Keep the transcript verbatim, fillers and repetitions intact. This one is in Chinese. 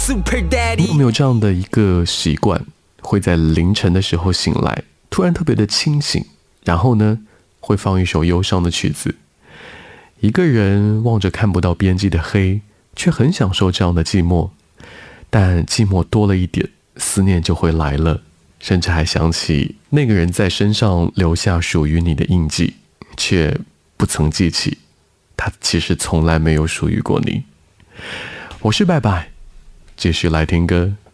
你有没有这样的一个习惯，会在凌晨的时候醒来，突然特别的清醒，然后呢会放一首忧伤的曲子，一个人望着看不到边际的黑，却很享受这样的寂寞。但寂寞多了一点，思念就会来了，甚至还想起那个人在身上留下属于你的印记，却不曾记起他其实从来没有属于过你。我是拜拜，继续来听歌。